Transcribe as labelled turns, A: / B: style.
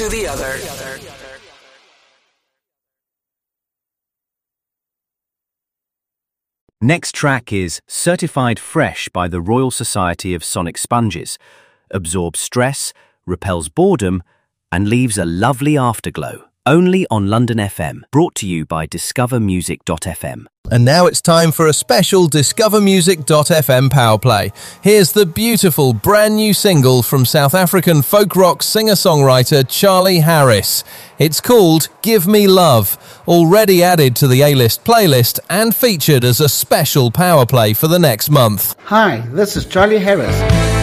A: to the other.
B: Next track is Certified Fresh by the Royal Society of Sonic Sponges. Absorbs stress, repels boredom, and leaves a lovely afterglow. Only on London FM. Brought to you by discovermusic.fm.
C: And now it's time for a special discovermusic.fm power play. Here's the beautiful brand new single from South African folk rock singer-songwriter Charlie Harris. It's called Give Me Love, already added to the A-List playlist and featured as a special power play for the next month.
D: Hi, this is Charlie Harris.